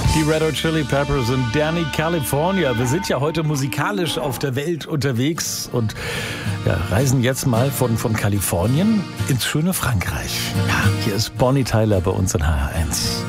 Die Red Hot Chili Peppers und Danny California. Wir sind ja heute musikalisch auf der Welt unterwegs und reisen jetzt mal von Kalifornien ins schöne Frankreich. Ja, hier ist Bonnie Tyler bei uns in HR1.